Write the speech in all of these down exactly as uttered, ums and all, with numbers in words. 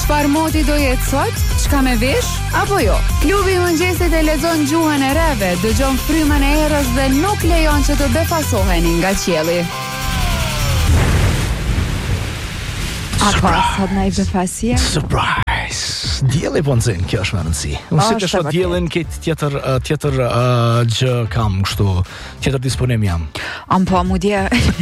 Çfarë moti do jetë sot? Çka me vesh? Apo jo? Klubi i mëngjesit e lexon gjuhën e reve, dëgjon frymën e erës dhe nuk lejon që të befasoheni nga qielli. Apo sot na i befasia? Surprise! Dielli po nxen, kjo është më rëndësi. Unë si të shoh diellin këtë tjetër tjetër uh, gjë kam kështu, tjetër disponim jam. Am po mu dje.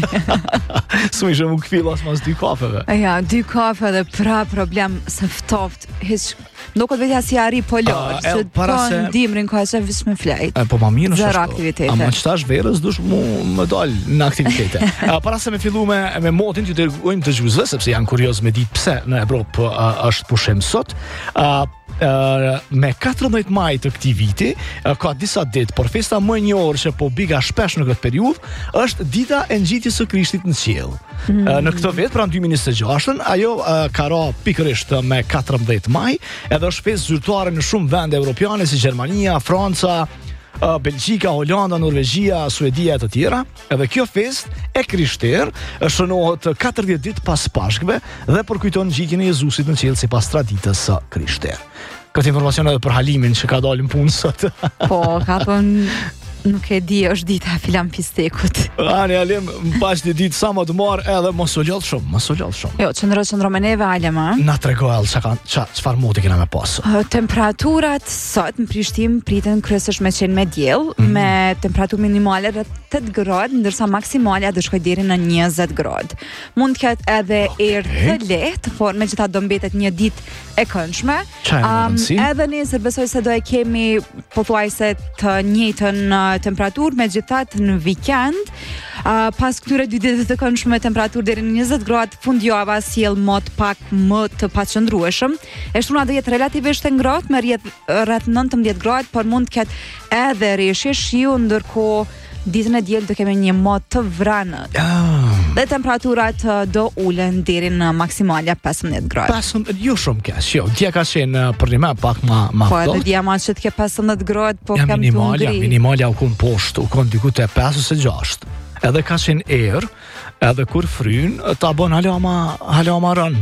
Su ishe mu këfil as mas dy kafeve. Ja, dy kafe dhe pra problem se ftoft, hiç nuk të vetja si ari polor, uh, që po ndimrin ka që vish me flejt. Po ma mirë Zero aktivitete. Ama qëta është verës, dush mu më dal në aktivitete. uh, para se me fillu me, me motin, t'ju dërgojmë të gjuzve, sepse janë kurioz me ditë pse në Evropë uh, është pushim sot. Uh, Uh, me katërmbëdhjetë maj të këtij viti uh, ka disa ditë, por festa më e njohur që po biga shpesh në këtë periudhë është dita e ngjitjes së Krishtit në qiell. Mm. Uh, në këtë vit, pra në dy mijë e njëzet e gjashtë, ajo uh, ka ra pikërisht me katërmbëdhjetë maj, edhe është festë zyrtare në shumë vende evropiane si Gjermania, Franca, Uh, Belgjika, Holanda, Norvegjia, Suedia e të tjera. Edhe kjo fest e krishterë shënohet katërdhjetë ditë pas Pashkëve dhe përkujton ngjitjen e Jezusit në qiell sipas traditës së krishterë. Këtë informacion edhe për Halimin që ka dalë në punë sot. Po, ka thënë nuk e di, është dita e filan pistekut. Ani Halim, më pash një ditë sa më të marë edhe mos u lodh shumë, mos u lodh shumë. Jo, qëndro qëndro me neve, Halim, a? Na tregoj çka çfarë moti kena me pas. Temperaturat sot në Prishtinë priten kryesisht me qenë me diell, mm. me temperaturë minimale rreth tetë gradë, ndërsa maksimale do shkojë deri në njëzet gradë. Mund të ketë edhe okay. erë të lehtë, por megjithatë do mbetet një ditë e këndshme. Um, edhe nesër besoj se do e kemi pothuajse të njëjtën temperaturë, megjithatë në vikend, uh, pas këtyre dy ditëve të këndshme temperaturë deri në njëzet gradë, fundjava sjell mod pak më të paqëndrueshëm. E shtuna do jetë relativisht e ngrohtë me rreth nëntëmbëdhjetë gradë, por mund të ketë edhe reshje shiu, ndërkohë ditën e diel do kemi një mod të vrënët. Oh. Dhe temperaturat do ulen deri në maksimale pesëmbëdhjetë gradë. pesëmbëdhjetë, jo shumë keq, jo. Dje ka qenë për një më pak më më Po edhe dje ma që të ke pesëmbëdhjetë gradë, po ja, kam të minimalja, ngri. minimalja u kon poshtë, u kon diku te pesë ose gjashtë. Edhe ka qenë erë, edhe kur fryn, ta bën halama, halama rën.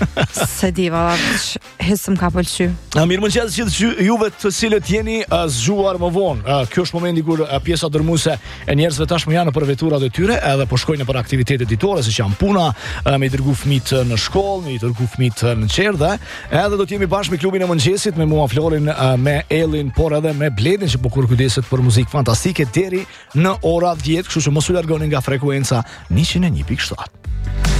Se di, valla, hisëm ka pëlqy. Mirë mëngjes gjithë juve të cilët jeni uh, zgjuar më vonë. Uh, kjo është momenti kur uh, pjesa dërmuese e njerëzve tashmë janë për veturat e tyre, edhe po shkojnë për aktivitete ditore, siç janë puna, uh, me i dërgu fëmijët në shkollë, me i dërgu fëmijët në qerdhe, edhe do të jemi bashkë me klubin e mëngjesit, me mua Florin, uh, me Elin, por edhe me Bledin që po kur kujdeset për muzikë fantastike deri në ora dhjetë, kështu që mos u largoni nga frekuenca njëqind e një pikë shtatë.